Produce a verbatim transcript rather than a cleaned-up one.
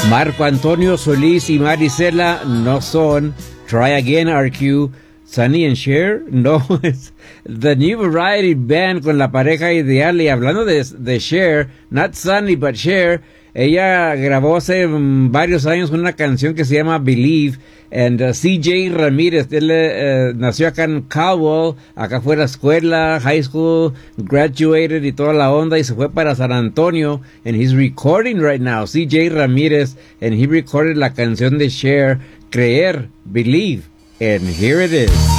Marco Antonio Solís y Marisela no son. Try Again, R Q. Sunny and Cher, no, es The New Variety Band con la pareja ideal. Y hablando de, de Cher, not Sunny but Cher, ella grabó hace um, varios años una canción que se llama Believe. And uh, C J Ramírez, él uh, nació acá en Caldwell, acá fue a la escuela, high school, graduated y toda la onda, y se fue para San Antonio, and he's recording right now, C J Ramírez, and he recorded la canción de Cher, Creer, Believe, and here it is.